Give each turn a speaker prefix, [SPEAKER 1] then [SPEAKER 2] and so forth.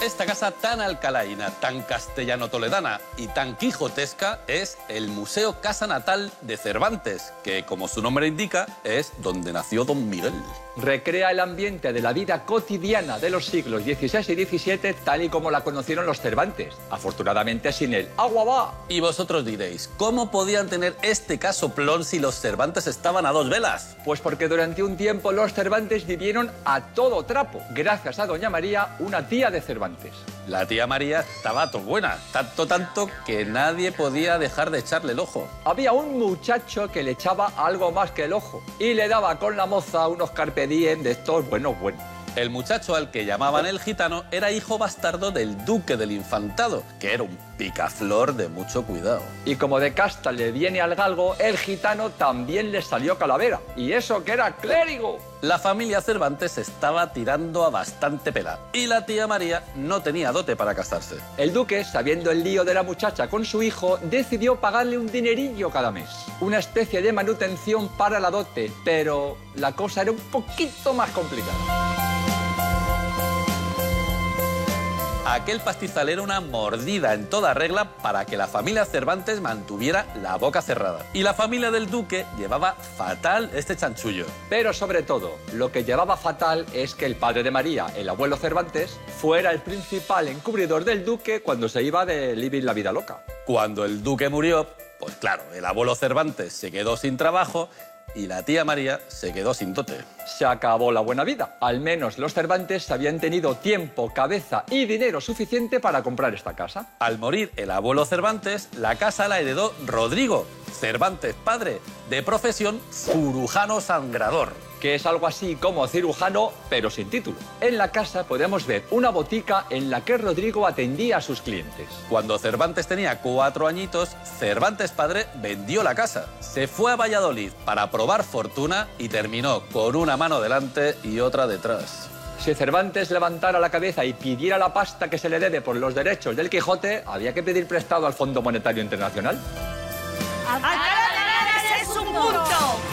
[SPEAKER 1] Esta casa tan alcalaína, tan castellano-toledana y tan quijotesca es el Museo Casa Natal de Cervantes, que, como su nombre indica, es donde nació Don Miguel.
[SPEAKER 2] Recrea el ambiente de la vida cotidiana de los siglos XVI y XVII tal y como la conocieron los Cervantes, afortunadamente sin el agua va.
[SPEAKER 1] Y vosotros diréis, ¿cómo podían tener este casoplón si los Cervantes estaban a dos velas?
[SPEAKER 2] Pues porque durante un tiempo los Cervantes vivieron a todo trapo, gracias a Doña María, una tía de Cervantes.
[SPEAKER 1] La tía María estaba tan buena, tanto que nadie podía dejar de echarle el ojo.
[SPEAKER 2] Había un muchacho que le echaba algo más que el ojo y le daba con la moza unos carpe diem de estos buenos.
[SPEAKER 1] El muchacho al que llamaban el gitano era hijo bastardo del duque del Infantado, que era un picaflor de mucho cuidado.
[SPEAKER 2] Y como de casta le viene al galgo, el gitano también le salió calavera. Y eso que era clérigo.
[SPEAKER 1] La familia Cervantes estaba tirando a bastante pela y la tía María no tenía dote para casarse.
[SPEAKER 2] El duque, sabiendo el lío de la muchacha con su hijo, decidió pagarle un dinerillo cada mes. Una especie de manutención para la dote, pero la cosa era un poquito más complicada.
[SPEAKER 1] Aquel pastizal era una mordida en toda regla para que la familia Cervantes mantuviera la boca cerrada. Y la familia del duque llevaba fatal este chanchullo.
[SPEAKER 2] Pero sobre todo, lo que llevaba fatal es que el padre de María, el abuelo Cervantes, fuera el principal encubridor del duque cuando se iba de living la vida loca.
[SPEAKER 1] Cuando el duque murió, pues claro, el abuelo Cervantes se quedó sin trabajo y la tía María se quedó sin dote.
[SPEAKER 2] Se acabó la buena vida. Al menos los Cervantes habían tenido tiempo, cabeza y dinero suficiente para comprar esta casa.
[SPEAKER 1] Al morir el abuelo Cervantes, la casa la heredó Rodrigo Cervantes, padre, de profesión cirujano sangrador.
[SPEAKER 2] Que es algo así como cirujano, pero sin título. En la casa podemos ver una botica en la que Rodrigo atendía a sus clientes.
[SPEAKER 1] Cuando Cervantes tenía 4 añitos, Cervantes padre vendió la casa. Se fue a Valladolid para probar fortuna y terminó con una mano delante y otra detrás.
[SPEAKER 2] Si Cervantes levantara la cabeza y pidiera la pasta que se le debe por los derechos del Quijote, había que pedir prestado al Fondo Monetario Internacional.
[SPEAKER 3] ¡Acá es un punto!